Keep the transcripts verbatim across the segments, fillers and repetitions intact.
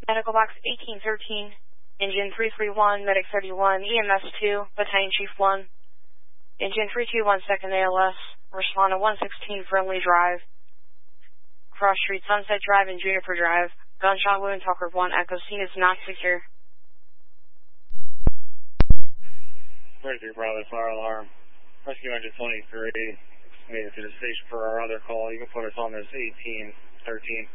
Medical Box eighteen thirteen, Engine three three one, Medic thirty-one, E M S two, Battalion Chief one, Engine three two one, second A L S, respond to one sixteen Friendly Drive, Cross Street, Sunset Drive, and Juniper Drive. Gunshot wound, Tucker one, Echo, scene is not secure. thirty-three Bravo, fire alarm. Rescue engine twenty-three, made it to the station for our other call. You can put us on this eighteen thirteen.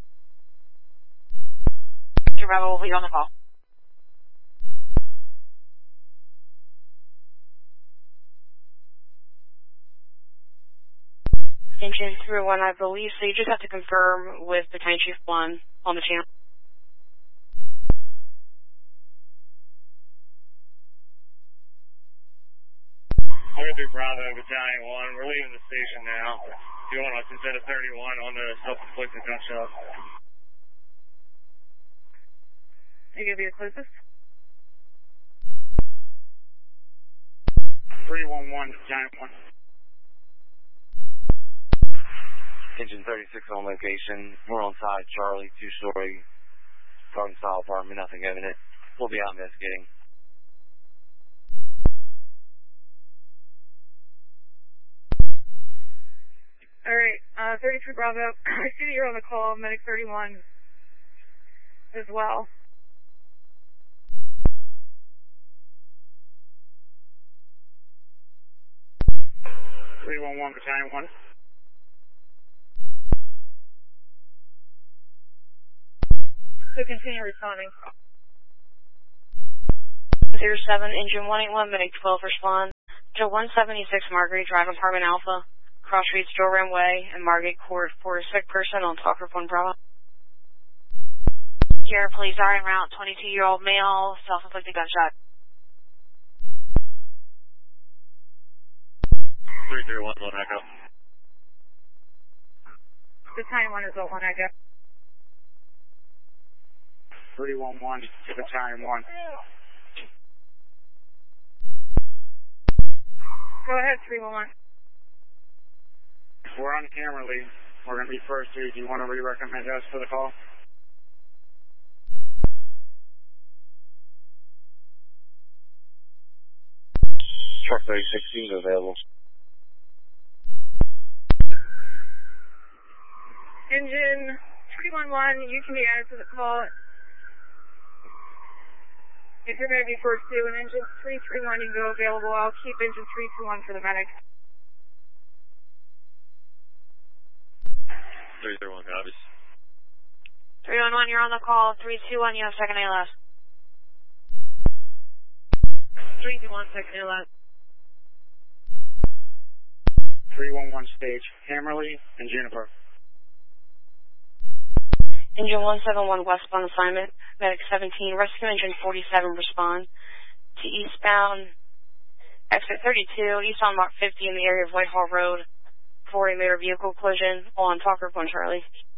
Bravo will be on the call. Engine three one, I believe, so you just have to confirm with Battalion Chief one on the channel. thirty-three Bravo, Battalion one, we're leaving the station now. If you want us instead of thirty-one on the self-inflicted gunshot. Are you going to be the closest? three one one, Battalion one. Engine thirty-six on location. We're on side, Charlie, two-story, garden style apartment, nothing evident. We'll be out investigating. Alright, uh, thirty-three Bravo, I see that you're on the call, Medic thirty-one as well. three one one, Battalion one. So continue responding. zero seven, Engine one eighty-one, Medic twelve, respond to one seventy-six Marguerite Drive, Apartment Alpha, Cross Streets, Joram Way, and Margate Court for a sick person on Tucker one Bravo. Here, police are en route, twenty-two-year-old male, self-inflicted gunshot. three three one, one Echo. Battalion one is one Echo. three one one, Battalion one. Go ahead, three one one. We're on camera, Lee. We're going to be first here. Do you want to re-recommend us for the call? Truck thirty-six is available. Engine three one one, you can be added to the call. If you're going to be first two, and engine three three one, you can go available. I'll keep engine three two one for the medic. three three one, copies. three one one, you're on the call. three two one, you have second A L S. three two one, second A L S. three one one, stage. Hammerly and Juniper. Engine one seven one, westbound assignment. Medic seventeen, rescue engine forty-seven, respond to eastbound exit thirty-two, eastbound Mark fifty in the area of Whitehall Road for a motor vehicle collision on Talker one Charlie.